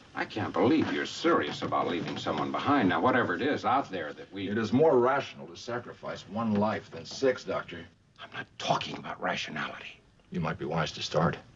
I can't believe you're serious about leaving someone behind. Now, whatever it is out there that we... It is more rational to sacrifice one life than 6, Doctor. I'm not talking about rationality. You might be wise to start.